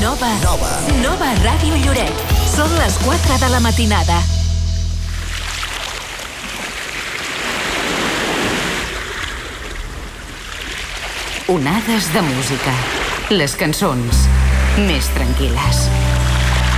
Nova Ràdio Lloret. Són les 4 de la matinada. Onades de música. Les cançons més tranquil·les.